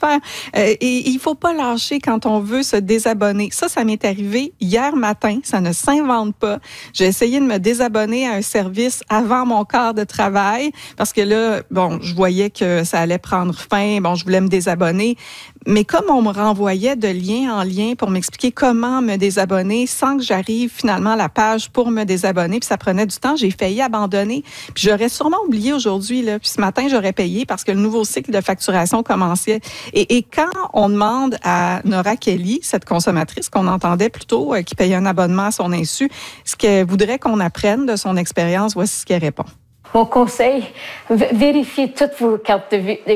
faire. Et il faut pas lâcher quand on veut se désabonner. Ça m'est arrivé hier matin. Ça ne s'invente pas. J'ai essayé de me désabonner à un service avant mon quart de travail parce que là, bon, je voyais que ça allait prendre fin. Bon, je voulais me désabonner. Mais comme on me renvoyait de lien en lien pour m'expliquer comment me désabonner sans que j'arrive finalement à la page pour me désabonner, puis ça prenait du temps, j'ai failli abandonner. Puis j'aurais sûrement oublié aujourd'hui, là. Puis ce matin, j'aurais payé parce que le nouveau cycle de facturation commençait. Et quand on demande à Nora Kelly, cette consommatrice qu'on entendait plus tôt, qui payait un abonnement à son insu, ce qu'elle voudrait qu'on apprenne de son expérience, voici ce qu'elle répond. Mon conseil, vérifiez toutes vos cartes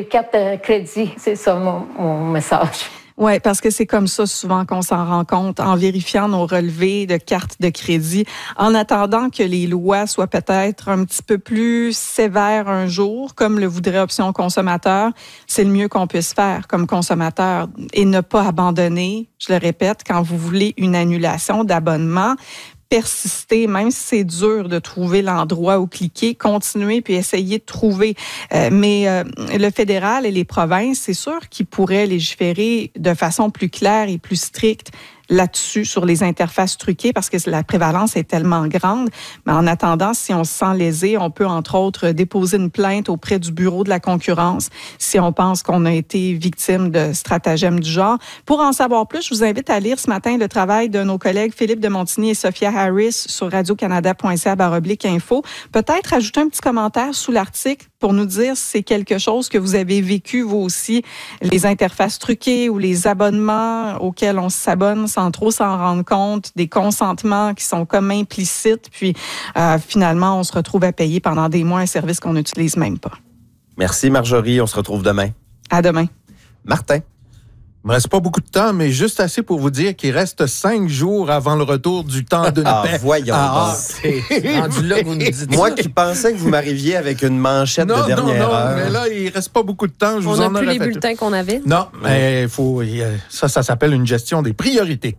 de crédit. C'est ça mon message. Oui, parce que c'est comme ça souvent qu'on s'en rend compte en vérifiant nos relevés de cartes de crédit, en attendant que les lois soient peut-être un petit peu plus sévères un jour, comme le voudrait Option consommateur. C'est le mieux qu'on puisse faire comme consommateur et ne pas abandonner, je le répète, quand vous voulez une annulation d'abonnement. Persister, même si c'est dur de trouver l'endroit où cliquer, continuer puis essayer de trouver. Mais le fédéral et les provinces, c'est sûr qu'ils pourraient légiférer de façon plus claire et plus stricte là-dessus, sur les interfaces truquées, parce que la prévalence est tellement grande. Mais en attendant, si on se sent lésé, on peut, entre autres, déposer une plainte auprès du Bureau de la concurrence si on pense qu'on a été victime de stratagèmes du genre. Pour en savoir plus, je vous invite à lire ce matin le travail de nos collègues Philippe de Montigny et Sophia Harris sur radiocanada.ca/info. Peut-être ajouter un petit commentaire sous l'article pour nous dire si c'est quelque chose que vous avez vécu, vous aussi, les interfaces truquées ou les abonnements auxquels on s'abonne sans trop s'en rendre compte, des consentements qui sont comme implicites, puis finalement, on se retrouve à payer pendant des mois un service qu'on n'utilise même pas. Merci Marjorie, on se retrouve demain. À demain. Martin. Il me reste pas beaucoup de temps, mais juste assez pour vous dire qu'il reste 5 jours avant le retour du temps de paix. Voyons donc. C'est rendu là que vous nous dites Moi ça. qui pensais que vous m'arriviez avec une manchette de dernière heure. Mais là, il reste pas beaucoup de temps. Je vous en n'a plus aurais les fait bulletins qu'on avait. Non, mais il faut. Ça s'appelle une gestion des priorités.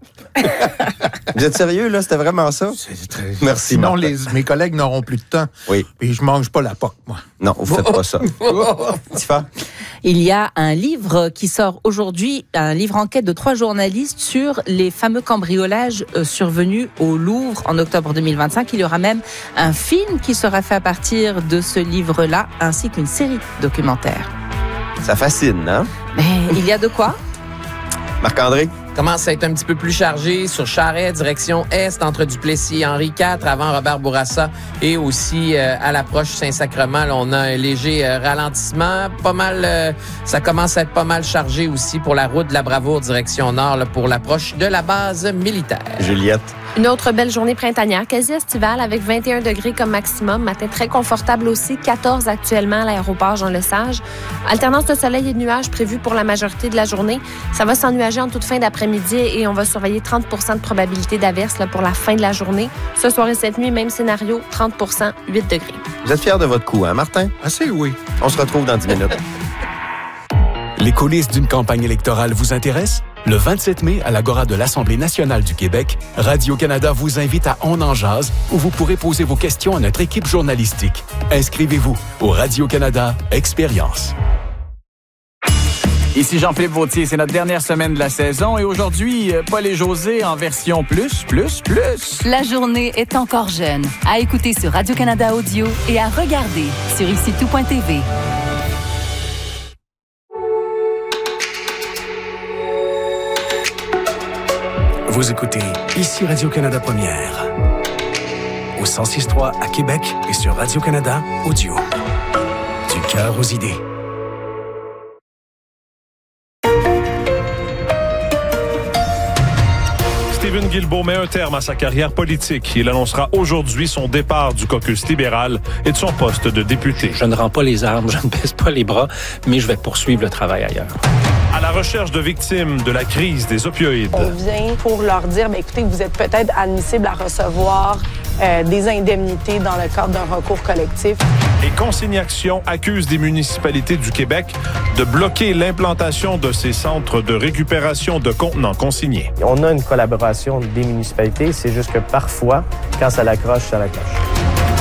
Vous êtes sérieux, là? C'était vraiment ça? Merci, Sinon, Martin. mes collègues n'auront plus de temps. Oui. Et je mange pas la POC, moi. Non, vous faites pas ça. Tifa? Il y a un livre qui sort aujourd'hui, un livre enquête de 3 journalistes sur les fameux cambriolages survenus au Louvre en octobre 2025. Il y aura même un film qui sera fait à partir de ce livre-là, ainsi qu'une série documentaire. Ça fascine, hein? Mais il y a de quoi? Marc-André? Commence à être un petit peu plus chargé sur Charest, direction Est, entre Duplessis et Henri IV, avant Robert Bourassa, et aussi à l'approche Saint-Sacrement. Là, on a un léger ralentissement. Pas mal, ça commence à être pas mal chargé aussi pour la route de la Bravoure, direction Nord, là, pour l'approche de la base militaire. Juliette? Une autre belle journée printanière, quasi estivale, avec 21 degrés comme maximum. Matin très confortable aussi, 14 actuellement à l'aéroport Jean-Lesage. Alternance de soleil et de nuages prévue pour la majorité de la journée. Ça va s'ennuager en toute fin d'après-midi et on va surveiller 30 % de probabilité d'averse là, pour la fin de la journée. Ce soir et cette nuit, même scénario, 30 %, 8 degrés. Vous êtes fiers de votre coup, hein, Martin? Assez, oui. On se retrouve dans 10 minutes. Les coulisses d'une campagne électorale vous intéressent? Le 27 mai, à l'Agora de l'Assemblée nationale du Québec, Radio-Canada vous invite à On en jase, où vous pourrez poser vos questions à notre équipe journalistique. Inscrivez-vous au Radio-Canada Expérience. Ici Jean-Philippe Vautier, c'est notre dernière semaine de la saison et aujourd'hui, Paul et José en version plus. La journée est encore jeune. À écouter sur Radio-Canada Audio et à regarder sur ici-tout.tv. Vous écoutez ici Radio-Canada Première. Au 106.3 à Québec et sur Radio-Canada Audio. Du cœur aux idées. Stephen Guilbeault met un terme à sa carrière politique. Il annoncera aujourd'hui son départ du caucus libéral et de son poste de député. Je ne rends pas les armes, je ne baisse pas les bras, mais je vais poursuivre le travail ailleurs. À la recherche de victimes de la crise des opioïdes. On vient pour leur dire, écoutez, vous êtes peut-être admissible à recevoir des indemnités dans le cadre d'un recours collectif. Et Consigne-Action accuse des municipalités du Québec de bloquer l'implantation de ces centres de récupération de contenants consignés. On a une collaboration des municipalités, c'est juste que parfois, quand ça l'accroche, ça l'accroche.